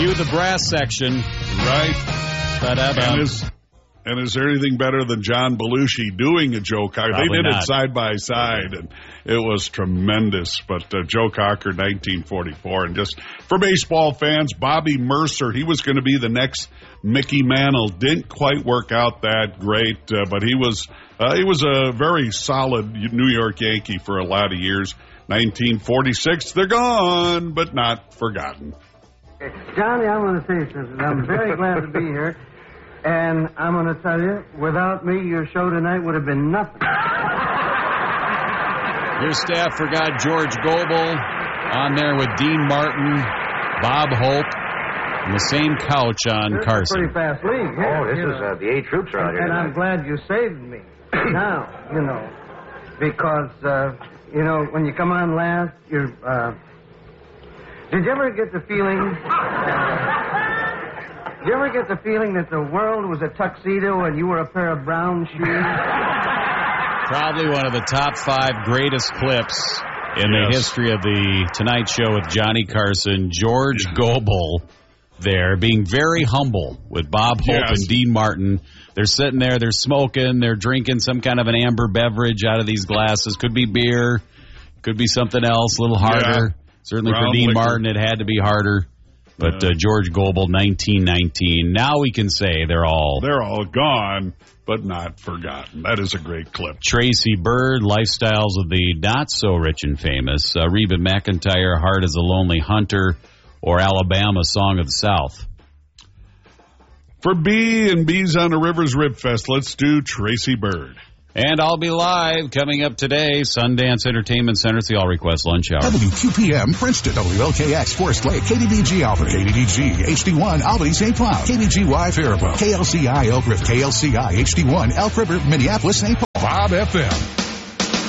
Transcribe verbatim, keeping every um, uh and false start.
Cue the brass section. Right. Ba-da-bum. And is, and is there anything better than John Belushi doing a Joe Cocker? Probably they did not. it side by side, and it was tremendous. But uh, Joe Cocker, nineteen forty-four. And just for baseball fans, Bobby Mercer, he was going to be the next Mickey Mantle. Didn't quite work out that great, uh, but he was uh, he was a very solid New York Yankee for a lot of years. nineteen forty-six, they're gone, but not forgotten. Johnny, I want to say something. I'm very glad to be here. And I'm going to tell you, without me, your show tonight would have been nothing. Your staff forgot George Goebel on there with Dean Martin, Bob Hope, and the same couch on This Carson. is a pretty fast league. Here, Oh, this you is know. uh, the A troops are out here And I'm tonight. glad you saved me. Now, you know, because, uh, you know, when you come on last, you're, uh, did you ever get the feeling, did you ever get the feeling that the world was a tuxedo and you were a pair of brown shoes? Probably one of the top five greatest clips in the Yes. history of the Tonight Show with Johnny Carson. George Goebel there being very humble with Bob Hope Yes. and Dean Martin. They're sitting there, they're smoking, they're drinking some kind of an amber beverage out of these glasses. Could be beer, could be something else, a little harder. Yeah. Certainly Brown for Dean liquor. Martin, it had to be harder. But uh, George Goebel, nineteen nineteen. Now we can say they're all... They're all gone, but not forgotten. That is a great clip. Tracy Bird, Lifestyles of the Not So Rich and Famous, uh, Reba McEntire, Heart as a Lonely Hunter, or Alabama, Song of the South. For B and B's on the Rivers Rib Fest, let's do Tracy Bird. And I'll be live coming up today, Sundance Entertainment Center. It's the All Request Lunch Hour. W Q P M, Princeton, W L K X, Forest Lake, K D D G Albany, K D D G, H D one, Albany, Saint Cloud, K D G Y, Faribault, K L C I, Elk River, K L C I, H D one, Elk River, Minneapolis, Saint Paul. Bob F M,